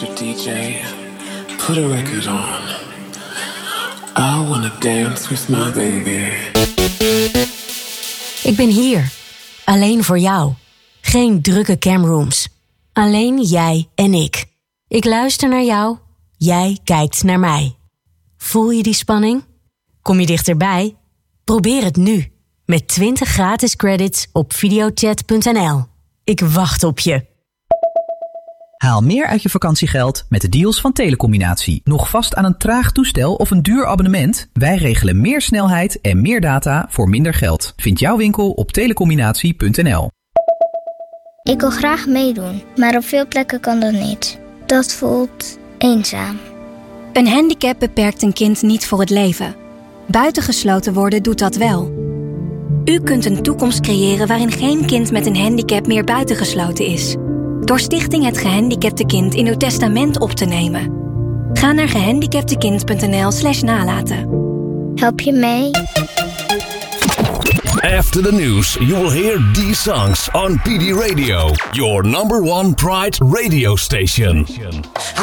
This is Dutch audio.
DJ, put a record on. I wanna dance with my baby. Ik ben hier, alleen voor jou. Geen drukke camrooms. Alleen jij en ik. Ik luister naar jou, jij kijkt naar mij. Voel je die spanning? Kom je dichterbij? Probeer het nu. Met 20 gratis credits op videochat.nl. Ik wacht op je. Haal meer uit je vakantiegeld met de deals van Telecombinatie. Nog vast aan een traag toestel of een duur abonnement? Wij regelen meer snelheid en meer data voor minder geld. Vind jouw winkel op telecombinatie.nl. Ik wil graag meedoen, maar op veel plekken kan dat niet. Dat voelt eenzaam. Een handicap beperkt een kind niet voor het leven. Buitengesloten worden doet dat wel. U kunt een toekomst creëren waarin geen kind met een handicap meer buitengesloten is. Door Stichting Het Gehandicapte Kind in uw testament op te nemen. Ga naar gehandicaptekind.nl/nalaten. Help je mee? After the news, you will hear these songs on PD Radio, your number one Pride radio station.